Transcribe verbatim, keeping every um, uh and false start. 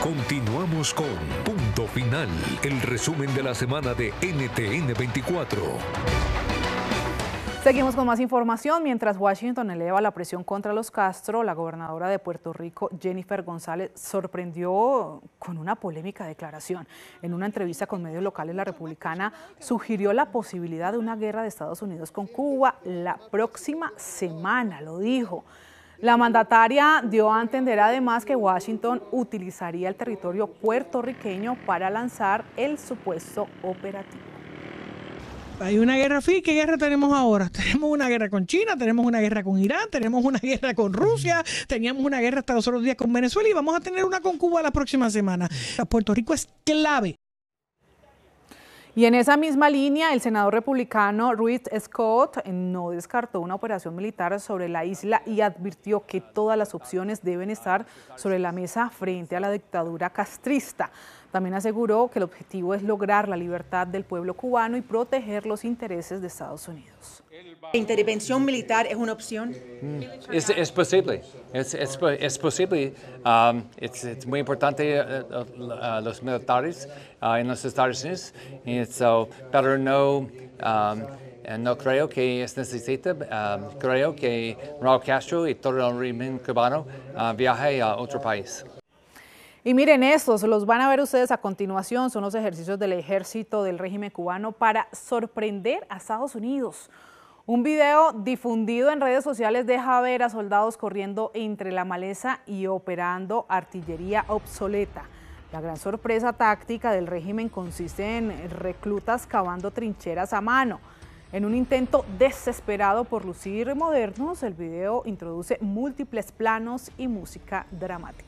Continuamos con Punto Final, el resumen de la semana de N T N veinticuatro. Seguimos con más información. Mientras Washington eleva la presión contra los Castro, la gobernadora de Puerto Rico, Jennifer González, sorprendió con una polémica declaración. En una entrevista con medios locales, la republicana sugirió la posibilidad de una guerra de Estados Unidos con Cuba la próxima semana, lo dijo. La mandataria dio a entender además que Washington utilizaría el territorio puertorriqueño para lanzar el supuesto operativo. Hay una guerra, ¿qué guerra tenemos ahora? Tenemos una guerra con China, tenemos una guerra con Irán, tenemos una guerra con Rusia, teníamos una guerra hasta los otros días con Venezuela y vamos a tener una con Cuba la próxima semana. Puerto Rico es clave. Y en esa misma línea, el senador republicano Rick Scott no descartó una operación militar sobre la isla y advirtió que todas las opciones deben estar sobre la mesa frente a la dictadura castrista. También aseguró que el objetivo es lograr la libertad del pueblo cubano y proteger los intereses de Estados Unidos. ¿La intervención militar es una opción? Es, es posible, es, es, es posible. Um, es, es muy importante uh, uh, los militares uh, en los Estados Unidos, y so, pero no, um, no creo que es necesario. Um, creo que Raúl Castro y todo el régimen cubano uh, viaje a otro país. Y miren estos, los van a ver ustedes a continuación, son los ejercicios del ejército del régimen cubano para sorprender a Estados Unidos. Un video difundido en redes sociales deja ver a soldados corriendo entre la maleza y operando artillería obsoleta. La gran sorpresa táctica del régimen consiste en reclutas cavando trincheras a mano. En un intento desesperado por lucir modernos, el video introduce múltiples planos y música dramática.